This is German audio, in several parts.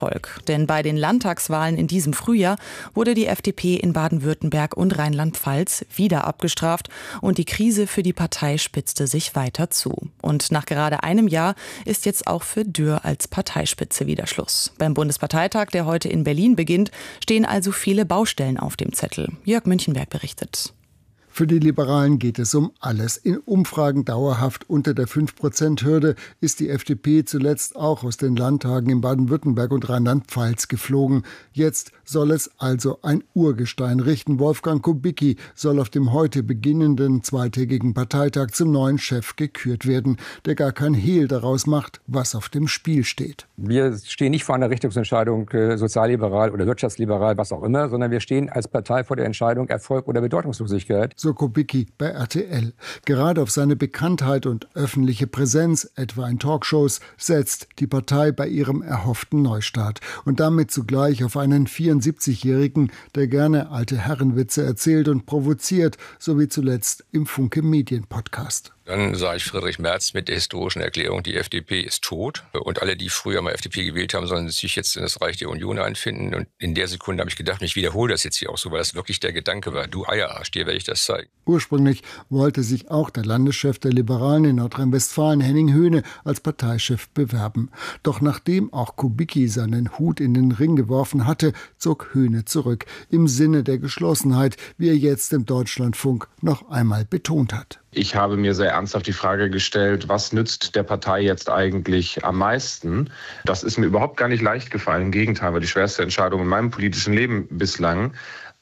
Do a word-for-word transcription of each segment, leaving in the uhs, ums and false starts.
Volk. Denn bei den Landtagswahlen in diesem Frühjahr wurde die F D P in Baden-Württemberg und Rheinland-Pfalz wieder abgestraft und die Krise für die Partei spitzte sich weiter zu. Und nach gerade einem Jahr ist jetzt auch für Dürr als Parteispitze wieder Schluss. Beim Bundesparteitag, der heute in Berlin beginnt, stehen also viele Baustellen auf dem Zettel. Jörg Münchenberg berichtet. Für die Liberalen geht es um alles. In Umfragen dauerhaft unter der fünf Prozent Hürde ist die F D P zuletzt auch aus den Landtagen in Baden-Württemberg und Rheinland-Pfalz geflogen. Jetzt soll es also ein Urgestein richten. Wolfgang Kubicki soll auf dem heute beginnenden zweitägigen Parteitag zum neuen Chef gekürt werden, der gar kein Hehl daraus macht, was auf dem Spiel steht. Wir stehen nicht vor einer Richtungsentscheidung, äh, sozialliberal oder wirtschaftsliberal, was auch immer, sondern wir stehen als Partei vor der Entscheidung Erfolg oder Bedeutungslosigkeit. So Kubicki bei R T L. Gerade auf seine Bekanntheit und öffentliche Präsenz, etwa in Talkshows, setzt die Partei bei ihrem erhofften Neustart. Und damit zugleich auf einen vierundsiebzigjährigen, der gerne alte Herrenwitze erzählt und provoziert, so wie zuletzt im Funke Medien Podcast. Dann sah ich Friedrich Merz mit der historischen Erklärung, die F D P ist tot. Und alle, die früher mal F D P gewählt haben, sollen sich jetzt in das Reich der Union einfinden. Und in der Sekunde habe ich gedacht, ich wiederhole das jetzt hier auch so, weil das wirklich der Gedanke war. Du Eierarsch, dir werde ich das zeigen. Ursprünglich wollte sich auch der Landeschef der Liberalen in Nordrhein-Westfalen, Henning Höhne, als Parteichef bewerben. Doch nachdem auch Kubicki seinen Hut in den Ring geworfen hatte, zog Höhne zurück. Im Sinne der Geschlossenheit, wie er jetzt im Deutschlandfunk noch einmal betont hat. Ich habe mir sehr ernsthaft die Frage gestellt, was nützt der Partei jetzt eigentlich am meisten? Das ist mir überhaupt gar nicht leicht gefallen. Im Gegenteil, war die schwerste Entscheidung in meinem politischen Leben bislang.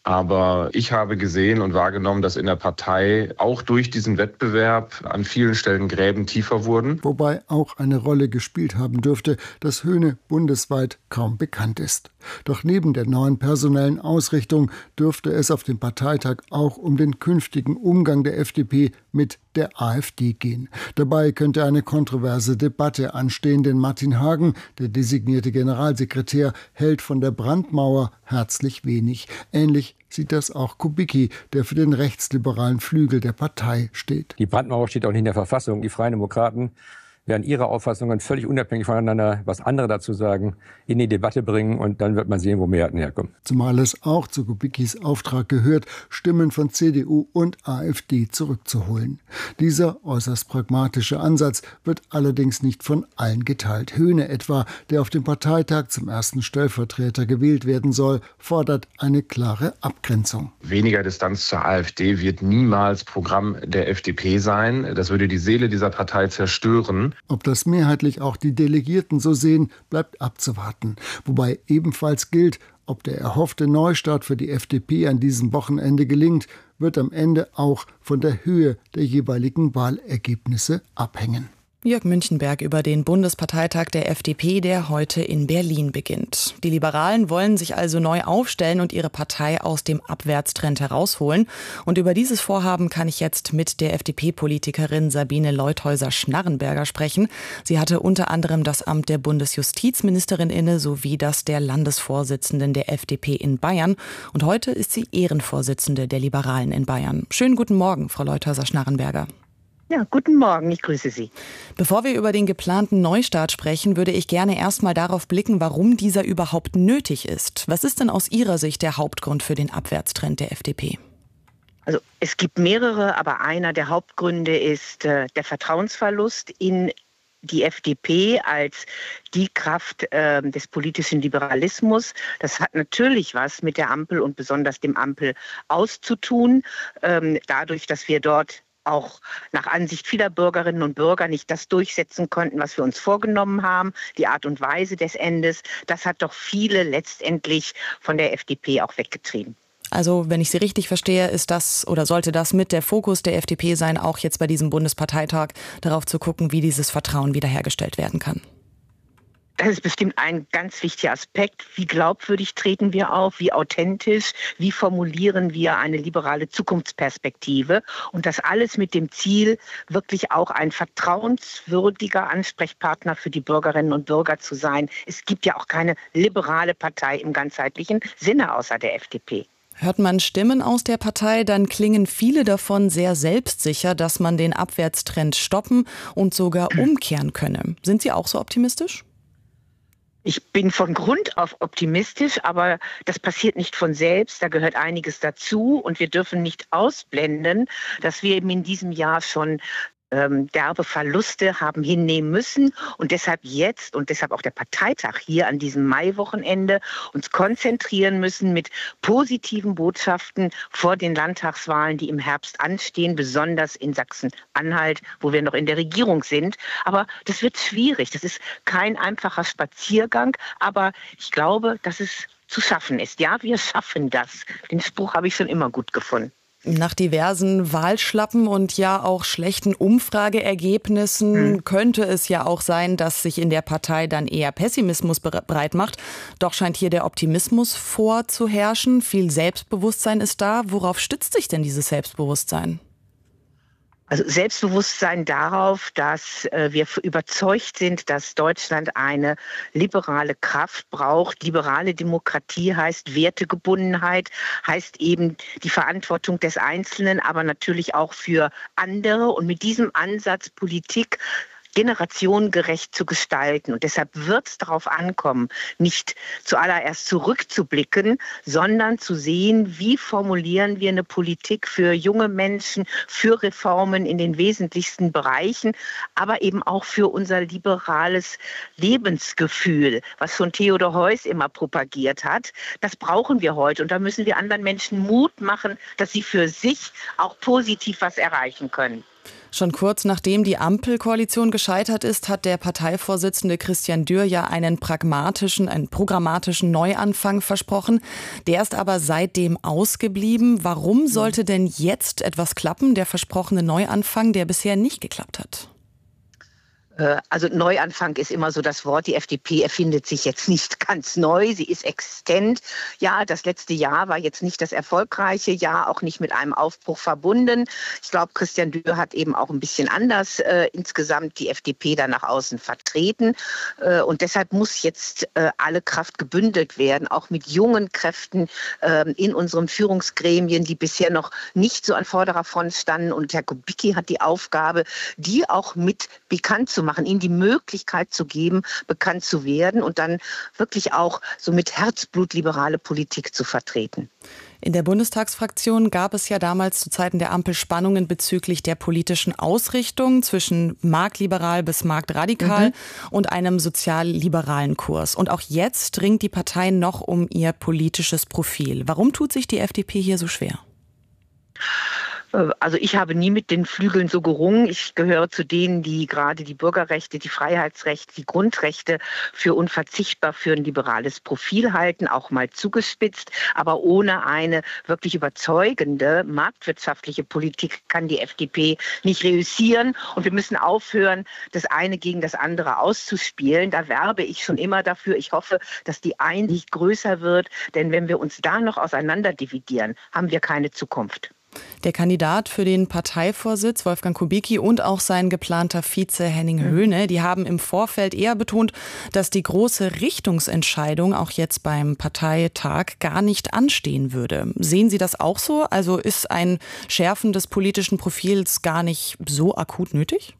Aber ich habe gesehen und wahrgenommen, dass in der Partei auch durch diesen Wettbewerb an vielen Stellen Gräben tiefer wurden. Wobei auch eine Rolle gespielt haben dürfte, dass Höhne bundesweit kaum bekannt ist. Doch neben der neuen personellen Ausrichtung dürfte es auf dem Parteitag auch um den künftigen Umgang der F D P mit der AfD gehen. Dabei könnte eine kontroverse Debatte anstehen, denn Martin Hagen, der designierte Generalsekretär, hält von der Brandmauer herzlich wenig. Ähnlich sieht das auch Kubicki, der für den rechtsliberalen Flügel der Partei steht. Die Brandmauer steht auch nicht in der Verfassung. Die Freien Demokraten werden ihre Auffassungen völlig unabhängig voneinander, was andere dazu sagen, in die Debatte bringen und dann wird man sehen, wo Mehrheiten herkommen. Zumal es auch zu Kubickis Auftrag gehört, Stimmen von C D U und AfD zurückzuholen. Dieser äußerst pragmatische Ansatz wird allerdings nicht von allen geteilt. Höhne etwa, der auf dem Parteitag zum ersten Stellvertreter gewählt werden soll, fordert eine klare Abgrenzung. Weniger Distanz zur AfD wird niemals Programm der F D P sein. Das würde die Seele dieser Partei zerstören. Ob das mehrheitlich auch die Delegierten so sehen, bleibt abzuwarten. Wobei ebenfalls gilt, ob der erhoffte Neustart für die F D P an diesem Wochenende gelingt, wird am Ende auch von der Höhe der jeweiligen Wahlergebnisse abhängen. Jörg Münchenberg über den Bundesparteitag der F D P, der heute in Berlin beginnt. Die Liberalen wollen sich also neu aufstellen und ihre Partei aus dem Abwärtstrend herausholen. Und über dieses Vorhaben kann ich jetzt mit der F D P-Politikerin Sabine Leutheusser-Schnarrenberger sprechen. Sie hatte unter anderem das Amt der Bundesjustizministerin inne sowie das der Landesvorsitzenden der F D P in Bayern. Und heute ist sie Ehrenvorsitzende der Liberalen in Bayern. Schönen guten Morgen, Frau Leutheusser-Schnarrenberger. Ja, guten Morgen, ich grüße Sie. Bevor wir über den geplanten Neustart sprechen, würde ich gerne erstmal darauf blicken, warum dieser überhaupt nötig ist. Was ist denn aus Ihrer Sicht der Hauptgrund für den Abwärtstrend der F D P? Also es gibt mehrere, aber einer der Hauptgründe ist äh, der Vertrauensverlust in die F D P als die Kraft äh, des politischen Liberalismus. Das hat natürlich was mit der Ampel und besonders dem Ampel auszutun, ähm, dadurch, dass wir dort auch nach Ansicht vieler Bürgerinnen und Bürger nicht das durchsetzen konnten, was wir uns vorgenommen haben, die Art und Weise des Endes. Das hat doch viele letztendlich von der F D P auch weggetrieben. Also, wenn ich Sie richtig verstehe, ist das oder sollte das mit der Fokus der F D P sein, auch jetzt bei diesem Bundesparteitag darauf zu gucken, wie dieses Vertrauen wiederhergestellt werden kann? Das ist bestimmt ein ganz wichtiger Aspekt. Wie glaubwürdig treten wir auf? Wie authentisch? Wie formulieren wir eine liberale Zukunftsperspektive? Und das alles mit dem Ziel, wirklich auch ein vertrauenswürdiger Ansprechpartner für die Bürgerinnen und Bürger zu sein. Es gibt ja auch keine liberale Partei im ganzheitlichen Sinne außer der F D P. Hört man Stimmen aus der Partei, dann klingen viele davon sehr selbstsicher, dass man den Abwärtstrend stoppen und sogar umkehren könne. Sind Sie auch so optimistisch? Ich bin von Grund auf optimistisch, aber das passiert nicht von selbst. Da gehört einiges dazu und wir dürfen nicht ausblenden, dass wir eben in diesem Jahr schon ähm, derbe Verluste haben hinnehmen müssen und deshalb jetzt und deshalb auch der Parteitag hier an diesem Maiwochenende uns konzentrieren müssen mit positiven Botschaften vor den Landtagswahlen, die im Herbst anstehen, besonders in Sachsen-Anhalt, wo wir noch in der Regierung sind. Aber das wird schwierig. Das ist kein einfacher Spaziergang, aber ich glaube, dass es zu schaffen ist. Ja, wir schaffen das. Den Spruch habe ich schon immer gut gefunden. Nach diversen Wahlschlappen und ja auch schlechten Umfrageergebnissen hm. könnte es ja auch sein, dass sich in der Partei dann eher Pessimismus breit macht. Doch scheint hier der Optimismus vorzuherrschen. Viel Selbstbewusstsein ist da. Worauf stützt sich denn dieses Selbstbewusstsein? Also Selbstbewusstsein darauf, dass äh, wir überzeugt sind, dass Deutschland eine liberale Kraft braucht. Liberale Demokratie heißt Wertegebundenheit, heißt eben die Verantwortung des Einzelnen, aber natürlich auch für andere. Und mit diesem Ansatz Politik generationengerecht zu gestalten. Und deshalb wird es darauf ankommen, nicht zuallererst zurückzublicken, sondern zu sehen, wie formulieren wir eine Politik für junge Menschen, für Reformen in den wesentlichsten Bereichen, aber eben auch für unser liberales Lebensgefühl, was schon Theodor Heuss immer propagiert hat. Das brauchen wir heute. Und da müssen wir anderen Menschen Mut machen, dass sie für sich auch positiv was erreichen können. Schon kurz nachdem die Ampelkoalition gescheitert ist, hat der Parteivorsitzende Christian Dürr ja einen pragmatischen, einen programmatischen Neuanfang versprochen. Der ist aber seitdem ausgeblieben. Warum sollte denn jetzt etwas klappen, der versprochene Neuanfang, der bisher nicht geklappt hat? Also Neuanfang ist immer so das Wort. Die F D P erfindet sich jetzt nicht ganz neu. Sie ist existent. Ja, das letzte Jahr war jetzt nicht das erfolgreiche Jahr, auch nicht mit einem Aufbruch verbunden. Ich glaube, Christian Dürr hat eben auch ein bisschen anders äh, insgesamt die F D P da nach außen vertreten. Äh, und deshalb muss jetzt äh, alle Kraft gebündelt werden, auch mit jungen Kräften äh, in unseren Führungsgremien, die bisher noch nicht so an vorderer Front standen. Und Herr Kubicki hat die Aufgabe, die auch mit bekannt zu machen. Machen, ihnen die Möglichkeit zu geben, bekannt zu werden und dann wirklich auch so mit Herzblut liberale Politik zu vertreten. In der Bundestagsfraktion gab es ja damals zu Zeiten der Ampel Spannungen bezüglich der politischen Ausrichtung zwischen marktliberal bis marktradikal mhm. und einem sozialliberalen Kurs. Und auch jetzt ringt die Partei noch um ihr politisches Profil. Warum tut sich die F D P hier so schwer? Also ich habe nie mit den Flügeln so gerungen. Ich gehöre zu denen, die gerade die Bürgerrechte, die Freiheitsrechte, die Grundrechte für unverzichtbar für ein liberales Profil halten, auch mal zugespitzt. Aber ohne eine wirklich überzeugende marktwirtschaftliche Politik kann die F D P nicht reüssieren. Und wir müssen aufhören, das eine gegen das andere auszuspielen. Da werbe ich schon immer dafür. Ich hoffe, dass die Einsicht größer wird. Denn wenn wir uns da noch auseinander dividieren, haben wir keine Zukunft. Der Kandidat für den Parteivorsitz, Wolfgang Kubicki, und auch sein geplanter Vize Henning Höhne, die haben im Vorfeld eher betont, dass die große Richtungsentscheidung auch jetzt beim Parteitag gar nicht anstehen würde. Sehen Sie das auch so? Also ist ein Schärfen des politischen Profils gar nicht so akut nötig?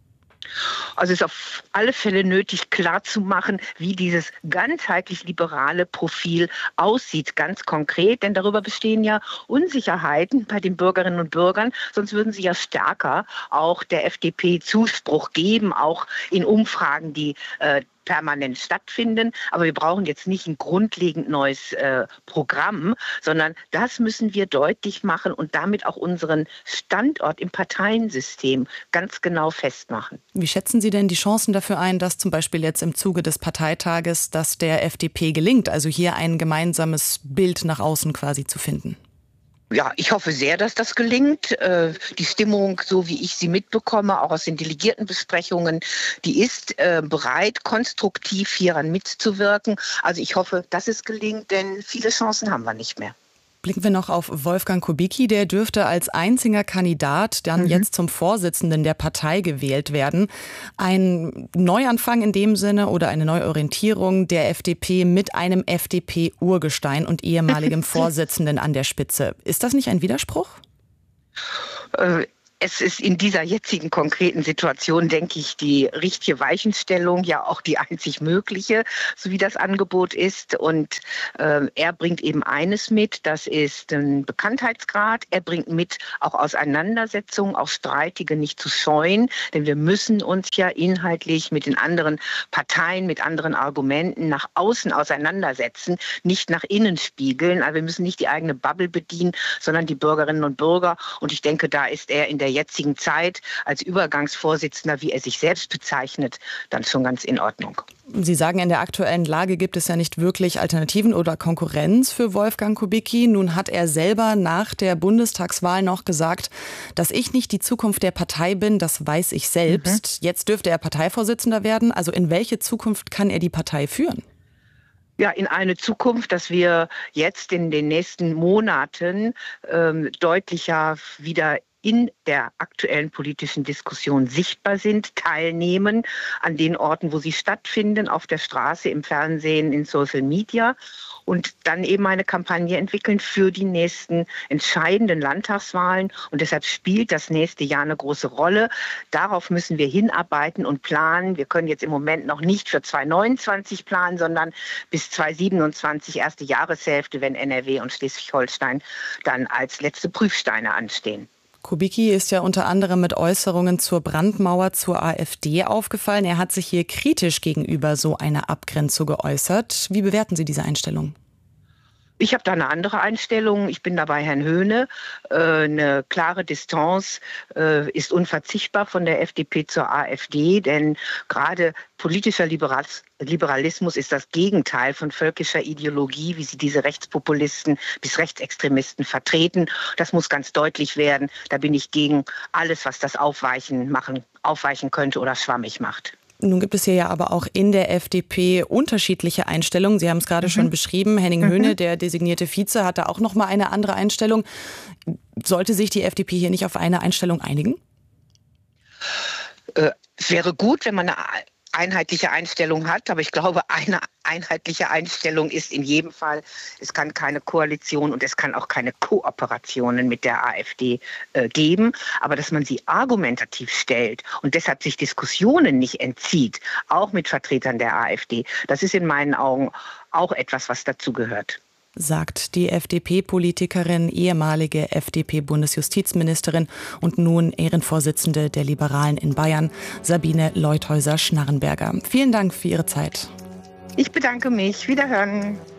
Also es ist auf alle Fälle nötig, klarzumachen, wie dieses ganzheitlich liberale Profil aussieht, ganz konkret. Denn darüber bestehen ja Unsicherheiten bei den Bürgerinnen und Bürgern. Sonst würden sie ja stärker auch der F D P Zuspruch geben, auch in Umfragen, die äh, permanent stattfinden. Aber wir brauchen jetzt nicht ein grundlegend neues äh, Programm, sondern das müssen wir deutlich machen und damit auch unseren Standort im Parteiensystem ganz genau festmachen. Wie schätzen Sie denn die Chancen dafür ein, dass zum Beispiel jetzt im Zuge des Parteitages, dass der F D P gelingt, also hier ein gemeinsames Bild nach außen quasi zu finden? Ja, ich hoffe sehr, dass das gelingt. Die Stimmung, so wie ich sie mitbekomme, auch aus den Delegiertenbesprechungen, die ist bereit, konstruktiv hieran mitzuwirken. Also ich hoffe, dass es gelingt, denn viele Chancen haben wir nicht mehr. Blicken wir noch auf Wolfgang Kubicki. Der dürfte als einziger Kandidat dann mhm. jetzt zum Vorsitzenden der Partei gewählt werden. Ein Neuanfang in dem Sinne oder eine Neuorientierung der F D P mit einem F D P-Urgestein und ehemaligem Vorsitzenden an der Spitze. Ist das nicht ein Widerspruch? Äh. Es ist in dieser jetzigen konkreten Situation, denke ich, die richtige Weichenstellung, ja auch die einzig mögliche, so wie das Angebot ist. Und äh, er bringt eben eines mit, das ist ein Bekanntheitsgrad. Er bringt mit auch Auseinandersetzungen, auch streitige nicht zu scheuen, denn wir müssen uns ja inhaltlich mit den anderen Parteien, mit anderen Argumenten nach außen auseinandersetzen, nicht nach innen spiegeln. Also wir müssen nicht die eigene Bubble bedienen, sondern die Bürgerinnen und Bürger. Und ich denke, da ist er in der jetzigen Zeit als Übergangsvorsitzender, wie er sich selbst bezeichnet, dann schon ganz in Ordnung. Sie sagen, in der aktuellen Lage gibt es ja nicht wirklich Alternativen oder Konkurrenz für Wolfgang Kubicki. Nun hat er selber nach der Bundestagswahl noch gesagt, dass ich nicht die Zukunft der Partei bin, das weiß ich selbst. Mhm. Jetzt dürfte er Parteivorsitzender werden. Also in welche Zukunft kann er die Partei führen? Ja, in eine Zukunft, dass wir jetzt in den nächsten Monaten ähm, deutlicher wieder in der aktuellen politischen Diskussion sichtbar sind, teilnehmen an den Orten, wo sie stattfinden, auf der Straße, im Fernsehen, in Social Media und dann eben eine Kampagne entwickeln für die nächsten entscheidenden Landtagswahlen. Und deshalb spielt das nächste Jahr eine große Rolle. Darauf müssen wir hinarbeiten und planen. Wir können jetzt im Moment noch nicht für zweitausendneunundzwanzig planen, sondern bis zweitausendsiebenundzwanzig, erste Jahreshälfte, wenn N R W und Schleswig-Holstein dann als letzte Prüfsteine anstehen. Kubicki ist ja unter anderem mit Äußerungen zur Brandmauer zur AfD aufgefallen. Er hat sich hier kritisch gegenüber so einer Abgrenzung geäußert. Wie bewerten Sie diese Einstellung? Ich habe da eine andere Einstellung. Ich bin da bei Herrn Höhne. Äh, eine klare Distanz äh, ist unverzichtbar von der F D P zur AfD, denn gerade politischer Liberals Liberalismus ist das Gegenteil von völkischer Ideologie, wie sie diese Rechtspopulisten bis Rechtsextremisten vertreten. Das muss ganz deutlich werden. Da bin ich gegen alles, was das aufweichen, machen, aufweichen könnte oder schwammig macht. Nun gibt es hier ja aber auch in der F D P unterschiedliche Einstellungen. Sie haben es gerade mhm. schon beschrieben. Henning mhm. Höhne, der designierte Vize, hat da auch noch mal eine andere Einstellung. Sollte sich die F D P hier nicht auf eine Einstellung einigen? Äh, es wäre gut, wenn man eine einheitliche Einstellung hat, aber ich glaube, eine einheitliche Einstellung ist in jedem Fall, es kann keine Koalition und es kann auch keine Kooperationen mit der AfD äh, geben, aber dass man sie argumentativ stellt und deshalb sich Diskussionen nicht entzieht, auch mit Vertretern der AfD, das ist in meinen Augen auch etwas, was dazugehört. Sagt die F D P-Politikerin, ehemalige F D P-Bundesjustizministerin und nun Ehrenvorsitzende der Liberalen in Bayern, Sabine Leuthäuser-Schnarrenberger. Vielen Dank für Ihre Zeit. Ich bedanke mich. Wiederhören.